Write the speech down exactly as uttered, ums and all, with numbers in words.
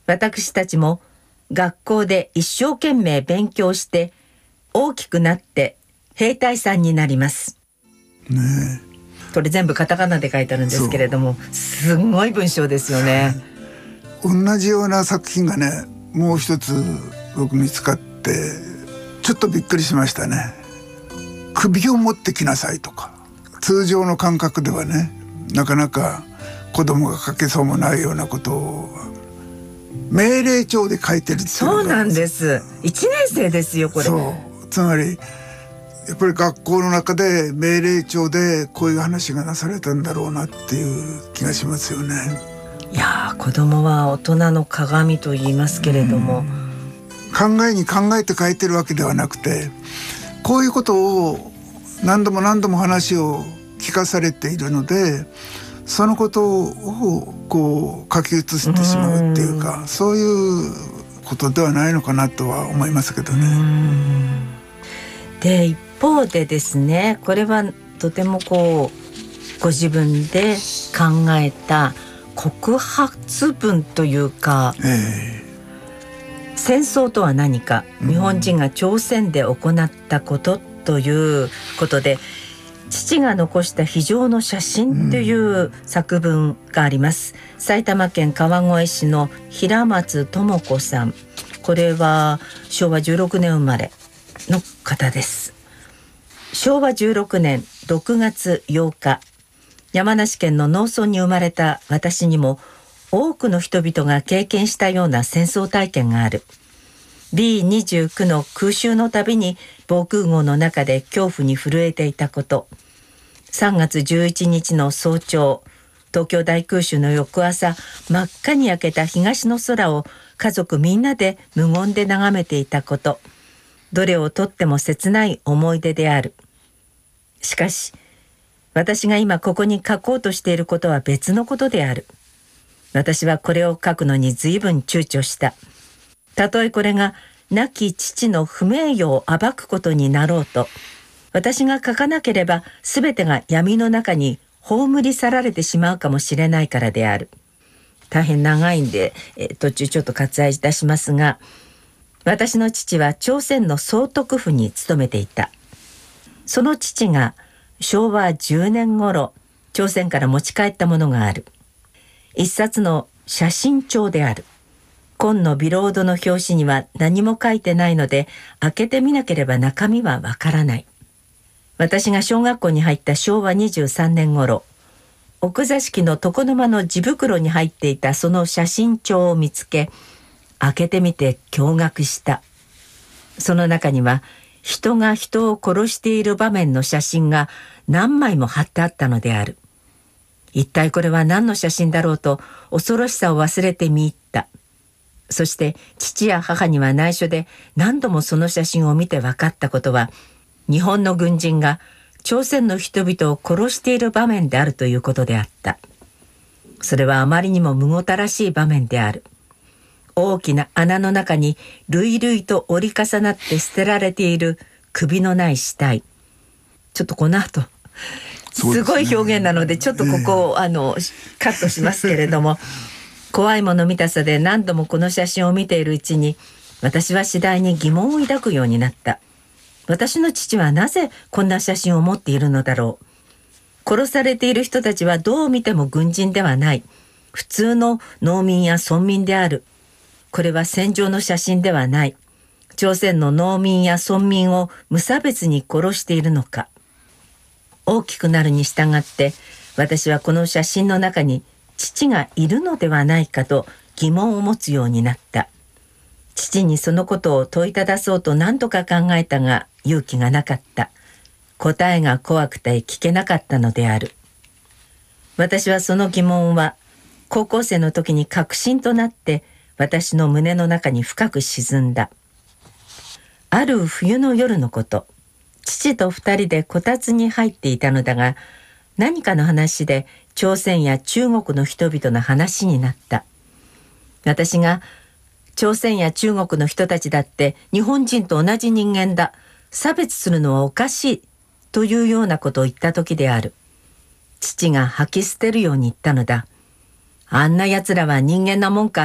私たちも学校で一生懸命勉強して大きくなって兵隊さんになります、 ね、 これ全部カタカナで書いてあるんですけれども、すごい文章ですよね。 同じような作品がねもう一つ僕見つかってちょっとびっくりしましたね。首を持ってきなさいとか、通常の感覚ではねなかなか子供が書けそうもないようなことを命令帳で書いてるっていう。 そうなんです。いちねん生ですよこれ。 そうつまりやっぱり学校の中で命令帳でこういう話がなされたんだろうなっていう気がしますよね。 いや子供は大人の鏡と言いますけれども、 考えに考えて書いてるわけではなくて、こういうことを何度も何度も話を聞かされているので、そのことをこう書き写してしまうっていうか、うそういうことではないのかなとは思いますけどね。 うんで一方でですね、これはとてもこうご自分で考えた告発文というか、えー、戦争とは何か、日本人が朝鮮で行ったことということで、父が残した非常の写真という作文があります、うん、埼玉県川越市の平松智子さん、これはしょうわじゅうろくねん生まれの方です。しょうわじゅうろくねんろくがつようか、山梨県の農村に生まれた私にも多くの人々が経験したような戦争体験がある。 ビーにじゅうきゅう の空襲のたびに防空壕の中で恐怖に震えていたこと、さんがつじゅういちにちの早朝、東京大空襲の翌朝、真っ赤に焼けた東の空を家族みんなで無言で眺めていたこと、どれをとっても切ない思い出である。しかし私が今ここに書こうとしていることは別のことである。私はこれを書くのに随分躊躇した。たとえこれが亡き父の不名誉を暴くことになろうと、私が書かなければ全てが闇の中に葬り去られてしまうかもしれないからである。大変長いんで、え途中ちょっと割愛いたしますが、私の父は朝鮮の総督府に勤めていた。その父がしょうわじゅうねん頃、朝鮮から持ち帰ったものがある。一冊の写真帳である。紺のビロードの表紙には何も書いてないので、開けてみなければ中身はわからない。私が小学校に入ったしょうわにじゅうさんねん頃、奥座敷の床の間の地袋に入っていたその写真帳を見つけ、開けてみて驚愕した。その中には人が人を殺している場面の写真が何枚も貼ってあったのである。一体これは何の写真だろうと恐ろしさを忘れて見入った。そして父や母には内緒で何度もその写真を見て分かったことは、日本の軍人が朝鮮の人々を殺している場面であるということであった。それはあまりにもむごたらしい場面である。大きな穴の中に類々と折り重なって捨てられている首のない死体。ちょっとこの後すごい表現なのでちょっとここを、えー、あのカットしますけれども怖いもの見たさで何度もこの写真を見ているうちに、私は次第に疑問を抱くようになった。私の父はなぜこんな写真を持っているのだろう。殺されている人たちはどう見ても軍人ではない。普通の農民や村民である。これは戦場の写真ではない。朝鮮の農民や村民を無差別に殺しているのか。大きくなるに従って私はこの写真の中に父がいるのではないかと疑問を持つようになった。父にそのことを問いただそうと何度か考えたが勇気がなかった。答えが怖くて聞けなかったのである。私はその疑問は高校生の時に確信となって私の胸の中に深く沈んだ。ある冬の夜のこと、父と二人でこたつに入っていたのだが、何かの話で朝鮮や中国の人々の話になった。私が朝鮮や中国の人たちだって日本人と同じ人間だ、差別するのはおかしいというようなことを言った時である。父が吐き捨てるように言ったのだ。あんな奴らは人間なもんか。